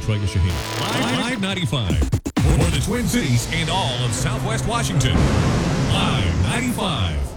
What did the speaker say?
Troy Shaheen. Live 95 for the Twin Cities and all of Southwest Washington. Live 95.